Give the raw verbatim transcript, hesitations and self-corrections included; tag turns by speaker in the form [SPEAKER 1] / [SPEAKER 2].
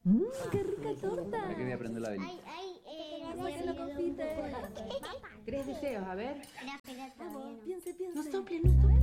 [SPEAKER 1] Mmm, qué rica torta.
[SPEAKER 2] ¿Para qué voy a prender la velita?
[SPEAKER 3] Ay, ay, eh,
[SPEAKER 1] Sáquenlo,
[SPEAKER 3] voy a-
[SPEAKER 1] confite.
[SPEAKER 4] Tres deseos, a ver.
[SPEAKER 3] Espera, espera, todavía no.
[SPEAKER 1] Piense, piense.
[SPEAKER 4] No sople, no sople.